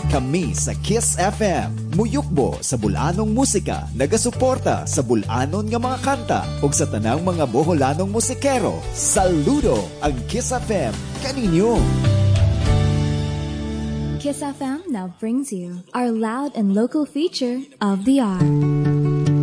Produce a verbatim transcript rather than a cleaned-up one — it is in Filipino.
Kami sa Kiss F M, muyukbo sa bulanong musika, nagasuporta sa bulanon nga mga kanta ug sa tanang mga boholanong musikero. Saludo ang Kiss F M kaninyo. Kiss F M now brings you our loud and local feature of the hour.